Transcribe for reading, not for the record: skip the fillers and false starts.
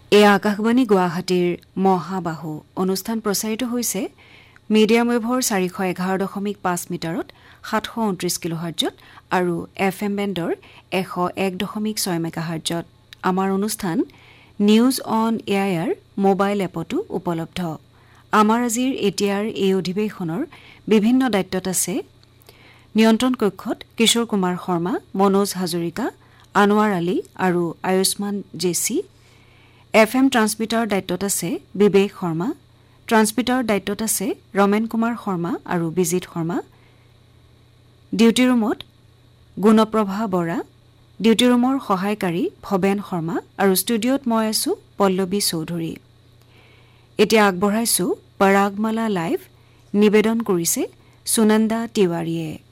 এয়া আকাশবাণী গুৱাহাটীৰ মহাবাহু অনুষ্ঠান প্ৰচাৰিত হৈছে মিডিয়াম ৱেভৰ 411.5 মিটাৰত 729 কিলোহাৰ্টজত আৰু FM বেণ্ডৰ 101.6 মেগাহাৰ্টজত। আমাৰ অনুষ্ঠান নিউজ অন এয়াৰ মোবাইল এপতো উপলব্ধ। আমাৰ আজিৰ এতিয়াৰ এই অধিৱেশনৰ বিভিন্ন দায়িত্বত আছে নিয়ন্ত্ৰণ কক্ষত কিশোৰ কুমাৰ শৰ্মা, মনোজ হাজৰিকা, আনোৱাৰ আলী আৰু আয়ুষ্মান জেচি। FM ট্ৰান্সমিটাৰ দায়িত্বত আছে বিবেক শৰ্মা, ট্ৰান্সমিটাৰ দায়িত্বত আছে ৰমেন কুমাৰ শৰ্মা আৰু বিজিত শৰ্মা। ডিউটি ৰুমত গুণপ্ৰভা বৰা, ডিউটি ৰুমৰ সহায়কাৰী ভৱেন শৰ্মা আৰু ষ্টুডিঅ'ত মই আছো পল্লৱী চৌধুৰী। এতিয়া আগবঢ়াইছো পৰাগমালা লাইভ, নিবেদন কৰিছে সুনন্দা তিৱাৰীয়ে।